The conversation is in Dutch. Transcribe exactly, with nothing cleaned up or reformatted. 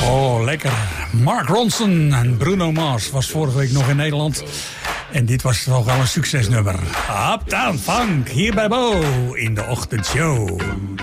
Oh, lekker. Mark Ronson en Bruno Mars was vorige week nog in Nederland. En dit was toch wel een succesnummer. Uptown Funk, hier bij Bo in de ochtendshow.